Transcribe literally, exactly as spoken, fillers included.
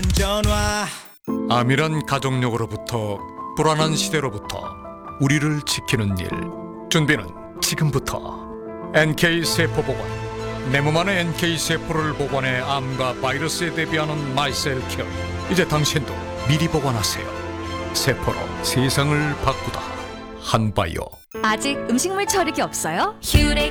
귀한 전화. 암이란 가족력으로부터 불안한 시대로부터 우리를 지키는 일, 준비는 지금부터. 엔케이 세포 보관, 내 몸 안의 엔케이 세포를 보관해 암과 바이러스에 대비하는 마이셀 케어. 이제 당신도 미리 보관하세요. 세포로 세상을 바꾸다 한바이오. 아직 음식물 처리기 없어요? 휴렉